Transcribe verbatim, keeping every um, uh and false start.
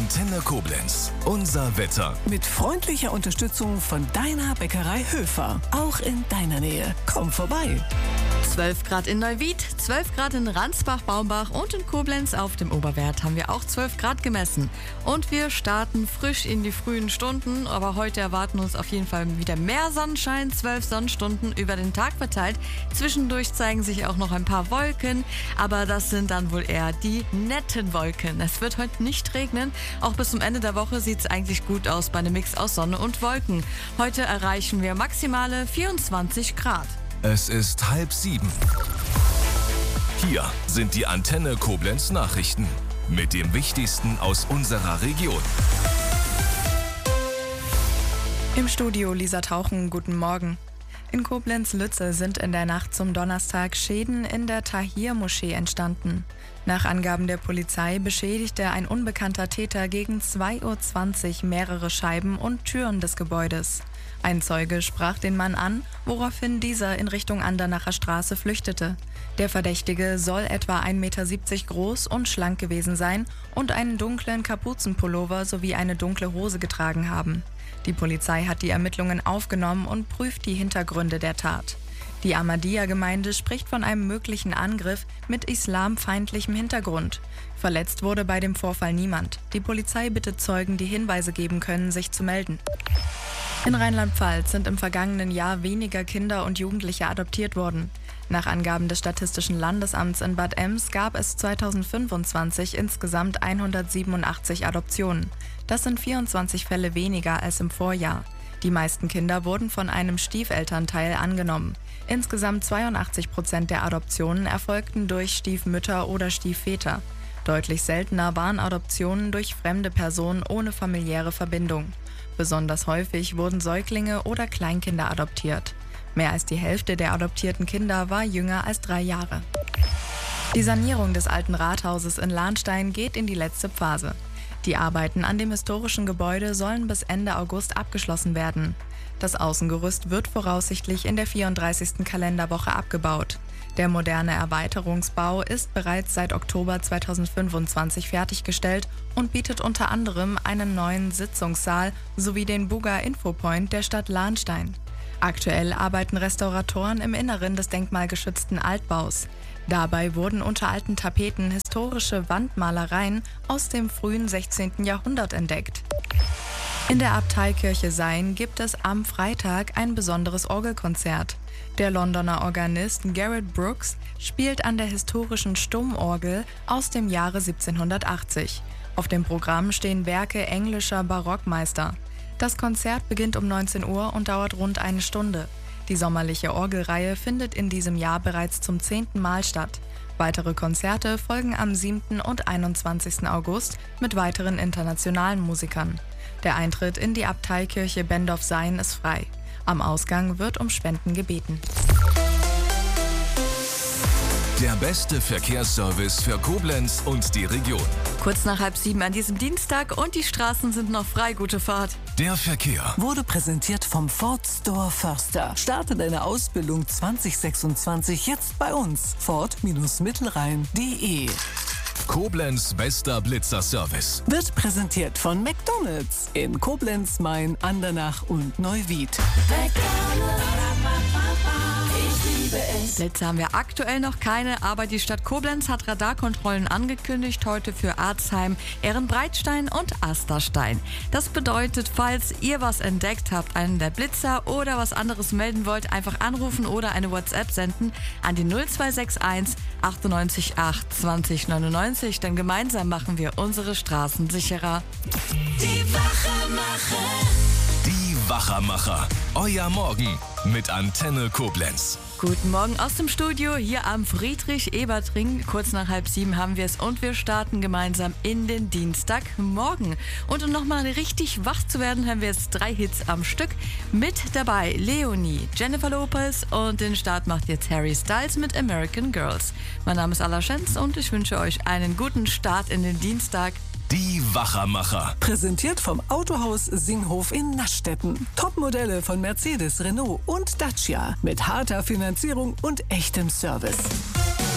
Antenne Koblenz. Unser Wetter. Mit freundlicher Unterstützung von deiner Bäckerei Höfer. Auch in deiner Nähe. Komm vorbei. zwölf Grad in Neuwied, zwölf Grad in Ransbach-Baumbach und in Koblenz auf dem Oberwert haben wir auch zwölf Grad gemessen. Und wir starten frisch in die frühen Stunden, aber heute erwarten uns auf jeden Fall wieder mehr Sonnenschein, zwölf Sonnenstunden über den Tag verteilt. Zwischendurch zeigen sich auch noch ein paar Wolken, aber das sind dann wohl eher die netten Wolken. Es wird heute nicht regnen, auch bis zum Ende der Woche sieht es eigentlich gut aus bei einem Mix aus Sonne und Wolken. Heute erreichen wir maximale vierundzwanzig Grad. Es ist halb sieben. Hier sind die Antenne Koblenz Nachrichten mit dem Wichtigsten aus unserer Region. Im Studio Lisa Tauchen, guten Morgen. In Koblenz-Lütze sind in der Nacht zum Donnerstag Schäden in der Tahir-Moschee entstanden. Nach Angaben der Polizei beschädigte ein unbekannter Täter gegen zwei Uhr zwanzig mehrere Scheiben und Türen des Gebäudes. Ein Zeuge sprach den Mann an, woraufhin dieser in Richtung Andernacher Straße flüchtete. Der Verdächtige soll etwa ein Meter siebzig groß und schlank gewesen sein und einen dunklen Kapuzenpullover sowie eine dunkle Hose getragen haben. Die Polizei hat die Ermittlungen aufgenommen und prüft die Hintergründe der Tat. Die Ahmadiyya-Gemeinde spricht von einem möglichen Angriff mit islamfeindlichem Hintergrund. Verletzt wurde bei dem Vorfall niemand. Die Polizei bittet Zeugen, die Hinweise geben können, sich zu melden. In Rheinland-Pfalz sind im vergangenen Jahr weniger Kinder und Jugendliche adoptiert worden. Nach Angaben des Statistischen Landesamts in Bad Ems gab es zweitausendfünfundzwanzig insgesamt hundertsiebenundachtzig Adoptionen. Das sind vierundzwanzig Fälle weniger als im Vorjahr. Die meisten Kinder wurden von einem Stiefelternteil angenommen. Insgesamt zweiundachtzig Prozent der Adoptionen erfolgten durch Stiefmütter oder Stiefväter. Deutlich seltener waren Adoptionen durch fremde Personen ohne familiäre Verbindung. Besonders häufig wurden Säuglinge oder Kleinkinder adoptiert. Mehr als die Hälfte der adoptierten Kinder war jünger als drei Jahre. Die Sanierung des alten Rathauses in Lahnstein geht in die letzte Phase. Die Arbeiten an dem historischen Gebäude sollen bis Ende August abgeschlossen werden. Das Außengerüst wird voraussichtlich in der vierunddreißigsten Kalenderwoche abgebaut. Der moderne Erweiterungsbau ist bereits seit Oktober zweitausendfünfundzwanzig fertiggestellt und bietet unter anderem einen neuen Sitzungssaal sowie den Buga Infopoint der Stadt Lahnstein. Aktuell arbeiten Restauratoren im Inneren des denkmalgeschützten Altbaus. Dabei wurden unter alten Tapeten historische Wandmalereien aus dem frühen sechzehnten Jahrhundert entdeckt. In der Abteikirche Sayn gibt es am Freitag ein besonderes Orgelkonzert. Der Londoner Organist Garrett Brooks spielt an der historischen Stummorgel aus dem Jahre siebzehnhundertachtzig. Auf dem Programm stehen Werke englischer Barockmeister. Das Konzert beginnt um neunzehn Uhr und dauert rund eine Stunde. Die sommerliche Orgelreihe findet in diesem Jahr bereits zum zehnten Mal statt. Weitere Konzerte folgen am siebten und einundzwanzigsten August mit weiteren internationalen Musikern. Der Eintritt in die Abteikirche Bendorf Sayn ist frei. Am Ausgang wird um Spenden gebeten. Der beste Verkehrsservice für Koblenz und die Region. Kurz nach halb sieben an diesem Dienstag und die Straßen sind noch frei. Gute Fahrt. Der Verkehr Wurde präsentiert vom Ford Store Förster. Starte deine Ausbildung zwanzig sechsundzwanzig jetzt bei uns. Ford-Mittelrhein punkt de. Koblenz bester Blitzer-Service. Wird präsentiert von McDonald's in Koblenz, Main, Andernach und Neuwied. Blitze haben wir aktuell noch keine, aber die Stadt Koblenz hat Radarkontrollen angekündigt, heute für Arzheim, Ehrenbreitstein und Asterstein. Das bedeutet, falls ihr was entdeckt habt, einen der Blitzer oder was anderes melden wollt, einfach anrufen oder eine WhatsApp senden an die null zwei sechs eins achtundneunzig acht zwanzig neunundneunzig, denn gemeinsam machen wir unsere Straßen sicherer. Die Wachermacher. Die Wachermacher. Euer Morgen mit Antenne Koblenz. Guten Morgen aus dem Studio hier am Friedrich-Ebert-Ring. Kurz nach halb sieben haben wir es und wir starten gemeinsam in den Dienstagmorgen. Und um nochmal richtig wach zu werden, haben wir jetzt drei Hits am Stück. Mit dabei Leonie, Jennifer Lopez und den Start macht jetzt Harry Styles mit American Girls. Mein Name ist Alla Schenz und ich wünsche euch einen guten Start in den Dienstag. Die Wachermacher. Präsentiert vom Autohaus Singhof in Naschstetten. Topmodelle von Mercedes, Renault und Dacia. Mit harter Finanzierung und echtem Service.